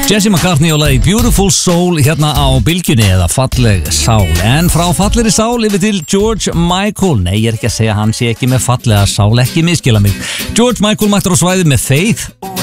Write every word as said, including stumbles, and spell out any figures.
Jesse McCartney og lagi Beautiful Soul hérna á bylgjunni eða falleg sál. En frá fallegri sál yfir til George Michael. Nei, ég er ekki að segja að hann sé ekki með fallega sál, ekki miskila mig. George Michael mættur á svæðið með Faith